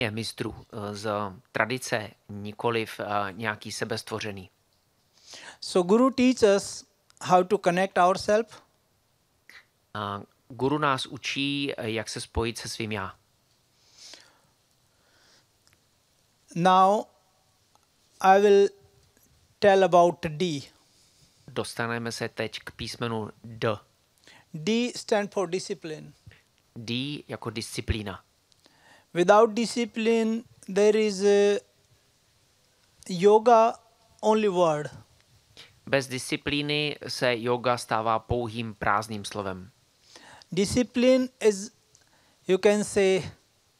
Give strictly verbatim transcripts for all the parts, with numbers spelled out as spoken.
Je mistrů z tradice, nikoliv nějaký sebestvořený. So Guru teaches us how to connect ourselves. A guru nás učí, jak se spojit se svým já. Now I will tell about D. Dostaneme se teď k písmenu D. D stand for discipline. D jako disciplína. Without discipline, there is a yoga only word. Bez disciplíny se yoga stává pouhým prázdným slovem. Discipline is, you can say,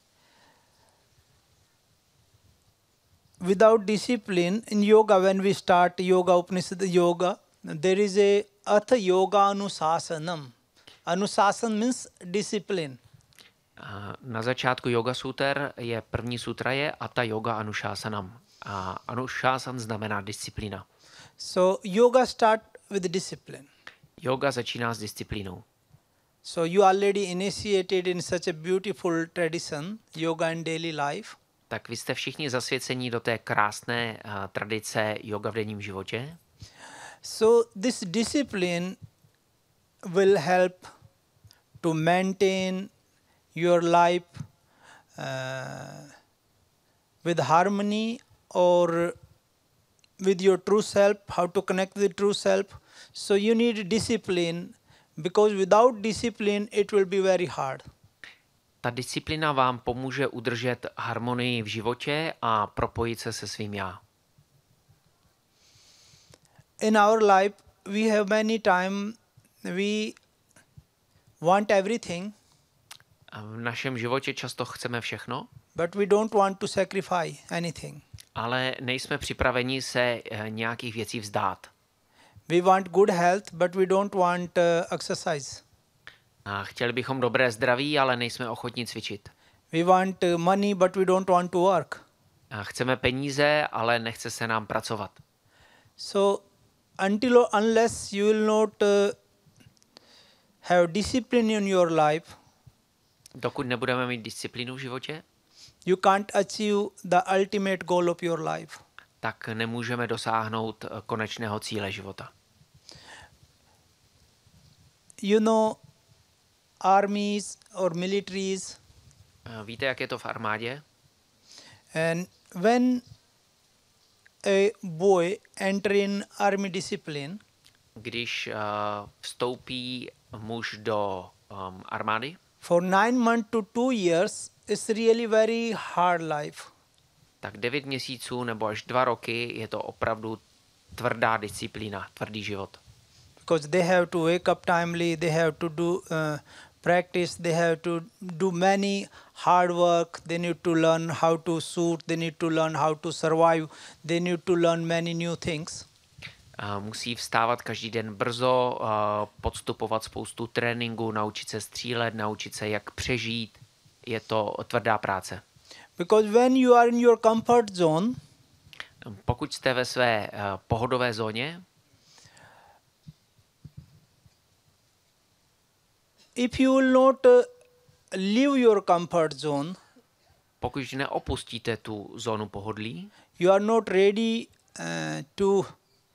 without discipline in yoga, when we start yoga, Upanishad yoga, there is a Atha Yoga Anusasanam. Anusasan means discipline. Na začátku yoga suter je první sutra je Atha Yoga Anušásanam. A Anušásan znamená disciplína. So yoga start with discipline. Yoga začíná s disciplínou. So you already initiated in such a beautiful tradition, yoga in daily life. Tak vy jste všichni zasvěcení do té krásné uh, tradice yoga v denním životě. So this discipline will help to maintain your life uh, with harmony or with your true self, how to connect with true self. So you need discipline, because without discipline it will be very hard. Ta disciplína vám pomůže udržet harmonii v životě a propojit se se svým já. In our life we have many time we want everything. A v našem životě často chceme všechno, but we don't want to sacrifice anything. Ale nejsme připraveni se nějakých věcí vzdát. We want good health, but we don't want uh, exercise. A chtěli bychom dobré zdraví, ale nejsme ochotní cvičit. We want uh, money, but we don't want to work. A chceme peníze, ale nechce se nám pracovat. So until or unless you will not uh, have discipline in your life, dokud nebudeme mít disciplínu v životě, you can't achieve the ultimate goal of your life. Tak nemůžeme dosáhnout konečného cíle života. You know, armies or militaries. Víte, jak je to v armádě? And when a boy enter in army discipline, když uh, vstoupí muž do um, armády, for nine months to two years, it's really very hard life. Tak devět měsíců nebo až dva roky je to opravdu tvrdá disciplína, tvrdý život. Because they have to wake up timely, they have to do uh, practice, they have to do many hard work, they need to learn how to shoot, they need to learn how to survive, they need to learn many new things. Uh, musí vstávat každý den brzo, uh, podstupovat spoustu tréninku, naučit se střílet, naučit se, jak přežít. Je to tvrdá práce. Because when you are in your comfort zone, pokud jste ve své uh, pohodové zóně, if you will not uh, leave your comfort zone, pokud neopustíte tu zónu pohodlí, you are not ready uh, to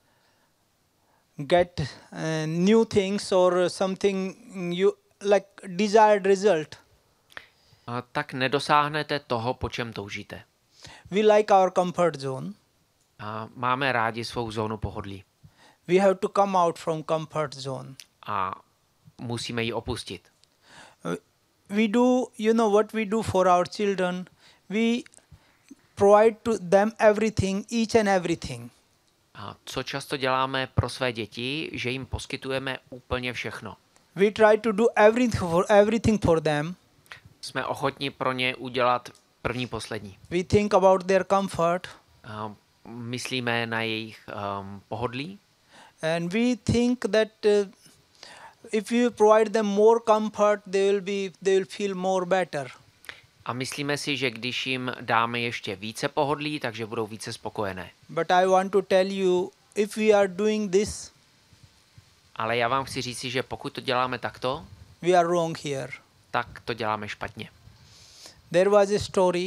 get uh, new things or something you like desired result. tak nedosáhnete toho, po čem toužíte. We like our comfort zone. A máme rádi svou zónu pohodlí. We have to come out from comfort zone. A musíme ji opustit. We do, you know what we do for our children? We provide to them everything, each and everything. A co často děláme pro své děti, že jim poskytujeme úplně všechno. We try to do everything for, everything for them. Jsme ochotni pro ně udělat první poslední. We think about their comfort. Uh, myslíme na jejich um, pohodlí. And we think that uh, if you provide them more comfort, they will be, they will feel more better. A myslíme si, že když jim dáme ještě více pohodlí, takže budou více spokojené. But I want to tell you, if we are doing this, ale já vám chci říci, že pokud to děláme takto, we are wrong here. tak to děláme špatně. There was a story.